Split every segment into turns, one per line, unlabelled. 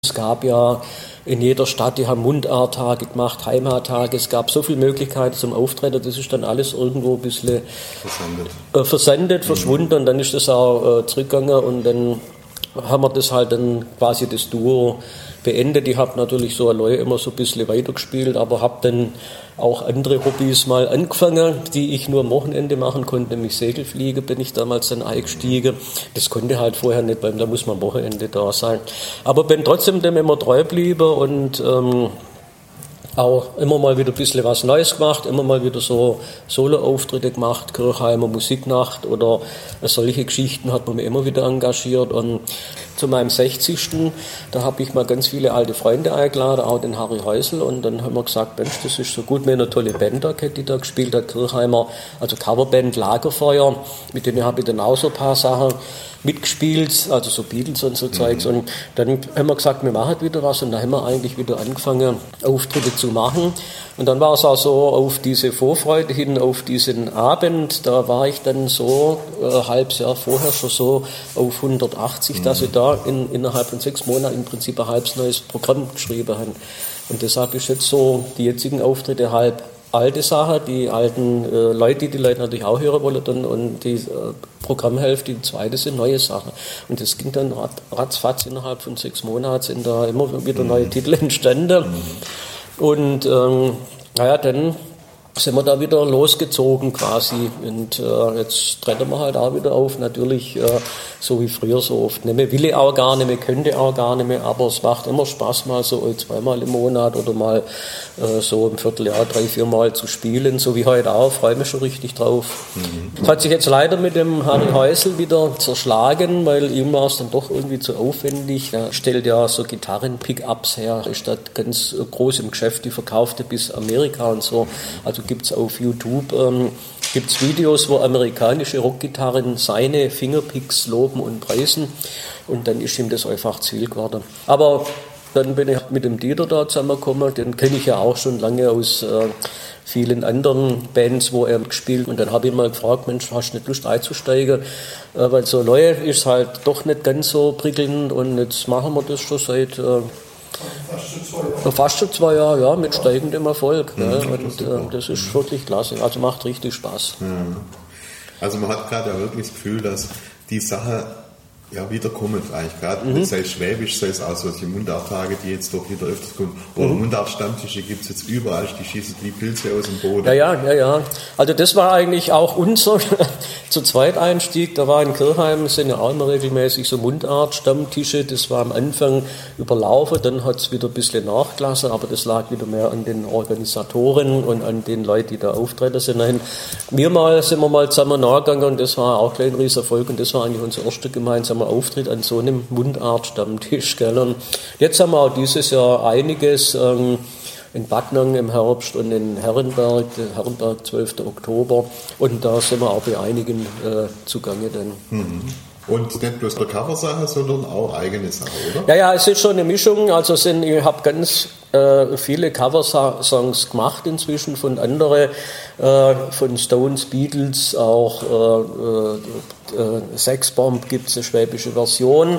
Es gab ja in jeder Stadt, die haben Mundarttage gemacht, Heimattage, es gab so viele Möglichkeiten zum Auftreten, das ist dann alles irgendwo ein bisschen versandet, verschwunden und dann ist das auch zurückgegangen und dann haben wir das halt dann quasi das Duo beendet. Ich habe natürlich so allein immer so ein bisschen weitergespielt, aber habe dann auch andere Hobbys mal angefangen, die ich nur am Wochenende machen konnte, nämlich Segelfliegen bin ich damals dann eingestiegen. Das konnte halt vorher nicht, weil da muss man am Wochenende da sein. Aber bin trotzdem dem immer treu geblieben und auch immer mal wieder ein bisschen was Neues gemacht, immer mal wieder so Solo-Auftritte gemacht, Kirchheimer Musiknacht oder solche Geschichten hat man mich immer wieder engagiert. Und zu meinem 60. Da habe ich mal ganz viele alte Freunde eingeladen, auch den Harry Häusl, und dann haben wir gesagt, Mensch, das ist so gut, wir haben eine tolle Band da, die da gespielt hat, Kirchheimer, also Coverband Lagerfeuer, mit denen habe ich dann auch so ein paar Sachen mitgespielt, also so Beatles und so Zeugs. Und dann haben wir gesagt, wir machen wieder was und dann haben wir eigentlich wieder angefangen, Auftritte zu machen. Und dann war es auch so auf diese Vorfreude hin, auf diesen Abend, da war ich dann so ein halbes Jahr vorher schon so auf 180, dass ich da innerhalb von 6 Monaten im Prinzip ein halbes neues Programm geschrieben habe. Und deshalb ist jetzt so die jetzigen Auftritte halb alte Sache, die alten Leute, die Leute natürlich auch hören wollen dann, und die Programmhälfte, die zweite sind neue Sachen. Und das ging dann ratzfatz innerhalb von 6 Monaten, sind da immer wieder neue Titel entstanden. Und naja, dann sind wir da wieder losgezogen quasi und jetzt treten wir halt auch wieder auf, natürlich so wie früher so oft nicht mehr, will ich auch gar nicht mehr, könnte auch gar nicht mehr, aber es macht immer Spaß mal so 2-mal im Monat oder mal so im Vierteljahr 3-4 Mal zu spielen, so wie heute auch, freue mich schon richtig drauf. Das hat sich jetzt leider mit dem Harry Häusl wieder zerschlagen, weil ihm war es dann doch irgendwie zu aufwendig. Er stellt ja so Gitarren-Pickups her, ist da ganz groß im Geschäft, die verkaufte bis Amerika und so, also gibt es auf YouTube gibt's Videos, wo amerikanische Rockgitarren seine Fingerpicks loben und preisen und dann ist ihm das einfach zu viel geworden. Aber dann bin ich mit dem Dieter da zusammengekommen, den kenne ich ja auch schon lange aus vielen anderen Bands, wo er gespielt, und dann habe ich mal gefragt, Mensch, hast du nicht Lust einzusteigen, weil so neu ist halt doch nicht ganz so prickelnd und jetzt machen wir das schon seit fast schon 2 Jahre, ja, mit steigendem Erfolg. Und das ist wirklich klasse, also macht richtig Spaß.
Also man hat gerade ja wirklich das Gefühl, dass die Sache ja wiederkommt eigentlich gerade, sei es Schwäbisch, sei es auch solche Mundarttage, die jetzt doch wieder öfters kommen. Oder Mundartstammtische gibt es jetzt überall, die schießen die Pilze aus dem Boden.
Ja. Also das war eigentlich auch unser zu Zweiteinstieg. Da war in Kirchheim, sind ja auch immer regelmäßig so Mundartstammtische. Das war am Anfang überlaufen, dann hat es wieder ein bisschen nachgelassen, aber das lag wieder mehr an den Organisatoren und an den Leuten, die da auftreten sind. Sind wir mal zusammen nachgegangen und das war auch gleich ein Riesenerfolg und das war eigentlich unser erster gemeinsamer Auftritt an so einem Mundart-Stammtisch. Gell? Und jetzt haben wir auch dieses Jahr einiges in Backnang im Herbst und in Herrenberg 12. Oktober. Und da sind wir auch bei einigen zugange dann.
Und nicht bloß der Coversache, sondern auch eigene Sache, oder?
Ja, es ist schon eine Mischung. Also ich habe ganz viele Coversongs gemacht inzwischen von anderen, von Stones, Beatles, auch Sex Bomb gibt es eine schwäbische Version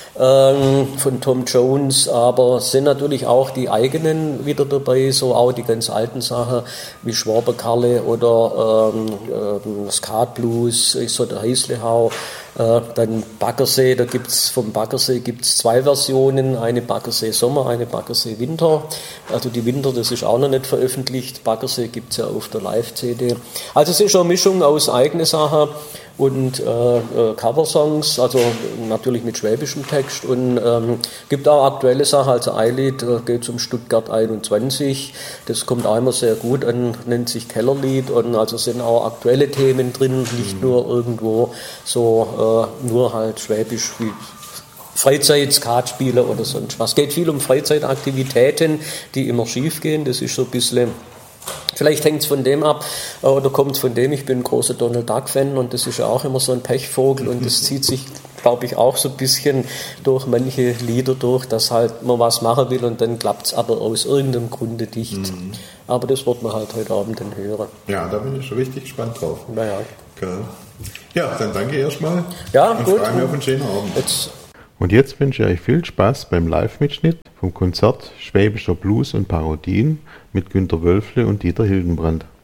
von Tom Jones, aber sind natürlich auch die eigenen wieder dabei, so auch die ganz alten Sachen wie Schwaberkarle oder Skat Blues, so der Heislehau. Dann Baggersee, vom Baggersee gibt's 2 Versionen, eine Baggersee Sommer, eine Baggersee Winter. Also die Winter, das ist auch noch nicht veröffentlicht. Baggersee gibt's ja auf der Live-CD. Also es ist schon eine Mischung aus eigene Sachen und Coversongs, also natürlich mit schwäbischem Text, und gibt auch aktuelle Sachen, also ein Lied geht um Stuttgart 21, das kommt auch immer sehr gut an, nennt sich Kellerlied, und also sind auch aktuelle Themen drin, nicht nur irgendwo so nur halt schwäbisch wie Freizeit-Skatspiele oder sonst was. Es geht viel um Freizeitaktivitäten, die immer schief gehen, das ist so ein bisschen. Vielleicht hängt es von dem ab oder kommt von dem, ich bin ein großer Donald Duck-Fan und das ist ja auch immer so ein Pechvogel und das zieht sich, glaube ich, auch so ein bisschen durch manche Lieder durch, dass halt man was machen will und dann klappt es aber aus irgendeinem Grunde nicht. Aber das wird man halt heute Abend dann hören.
Ja, da bin ich schon richtig gespannt drauf.
Naja.
Okay. Ja, dann danke erstmal.
Ja,
und
gut.
freue mich auf einen schönen Abend.
Jetzt
Und jetzt wünsche ich euch viel Spaß beim Live-Mitschnitt vom Konzert Schwäbischer Blues und Parodien mit Günter Wölfle und Dieter Hildenbrand.